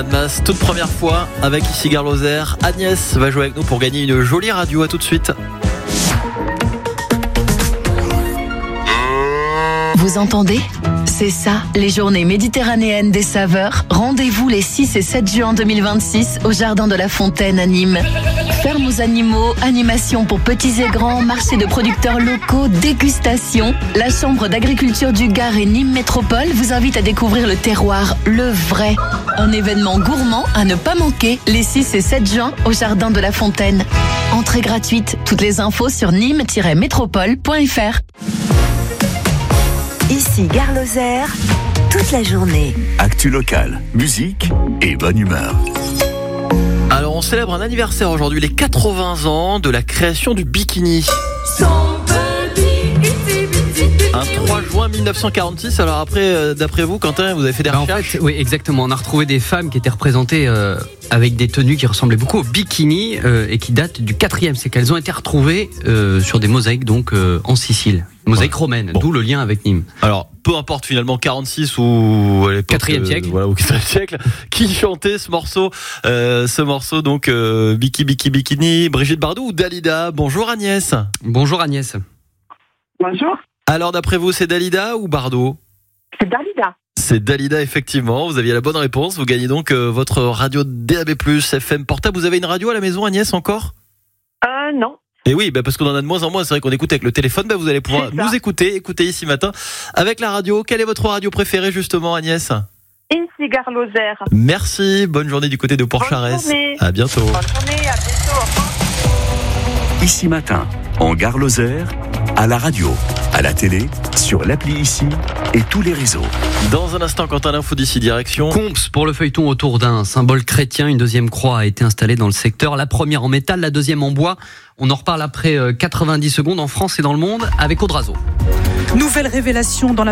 Masse, toute première fois avec ici Gare Lozère. Agnès va jouer avec nous pour gagner une jolie radio. À tout de suite. Vous entendez ? C'est ça, les journées méditerranéennes des saveurs. Rendez-vous les 6 et 7 juin 2026 au Jardin de la Fontaine à Nîmes. Ferme aux animaux, animations pour petits et grands, marché de producteurs locaux, dégustation. La Chambre d'agriculture du Gard et Nîmes Métropole vous invite à découvrir le terroir, le vrai. Un événement gourmand à ne pas manquer les 6 et 7 juin au Jardin de la Fontaine. Entrée gratuite, toutes les infos sur nîmes-métropole.fr. Ici Gare Lozère, toute la journée. Actu locale, musique et bonne humeur. Alors on célèbre un anniversaire aujourd'hui, les 80 ans de la création du bikini. Un 3 juin 1946. Alors après, d'après vous, Quentin, vous avez fait des recherches ? En fait, oui, exactement. On a retrouvé des femmes qui étaient représentées avec des tenues qui ressemblaient beaucoup au bikini et qui datent du 4e siècle. Elles ont été retrouvées sur des mosaïques donc en Sicile. Mosaïque romaine, d'où le lien avec Nîmes. Alors, peu importe finalement 46 ou à l'époque 4e siècle. Voilà, au 4e siècle, qui chantait ce morceau donc Bikini, Brigitte Bardot ou Dalida. Bonjour Agnès. Bonjour Agnès. Bonjour. Alors d'après vous, c'est Dalida ou Bardot ? C'est Dalida. C'est Dalida, effectivement. Vous aviez la bonne réponse. Vous gagnez donc votre radio DAB+, FM portable. Vous avez une radio à la maison, Agnès, encore ? Non. Et oui, parce qu'on en a de moins en moins. C'est vrai qu'on écoute avec le téléphone. Vous allez pouvoir nous écouter ici matin avec la radio. Quelle est votre radio préférée, justement, Agnès ? Ici Gare Lozère. Merci. Bonne journée du côté de Port-Charès. Bonne journée. À bientôt. Bonne journée, à bientôt. Ici matin, en Gare Lozère, à la radio, à la télé, sur l'appli Ici et tous les réseaux. Dans un instant, Quentin, l'info d'ici, direction Comps pour le feuilleton autour d'un symbole chrétien. Une deuxième croix a été installée dans le secteur. La première en métal, la deuxième en bois. On en reparle après 90 secondes en France et dans le monde avec Audrazo. Nouvelle révélation dans la